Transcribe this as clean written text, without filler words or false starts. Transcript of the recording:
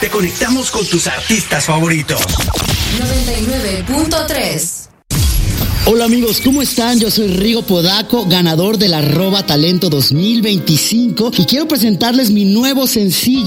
te conectamos con tus artistas favoritos. 99.3. Hola amigos, ¿cómo están? Yo soy Rigo Podaco, ganador del @talento 2025 y quiero presentarles mi nuevo sencillo.